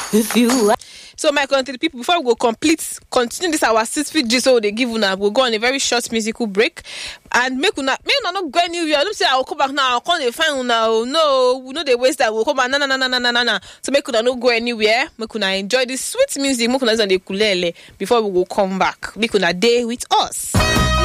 If you So my country people, before we go continue this our 6 feet gist, so they give una, we'll go on a very short musical break and make una not go anywhere. Don't say I'll come back now, I'll come and find una. No, we know they waste that, we'll come back na. So make una not go anywhere, make una enjoy this sweet music, make una on the ukulele before we will come back. Make una day with us.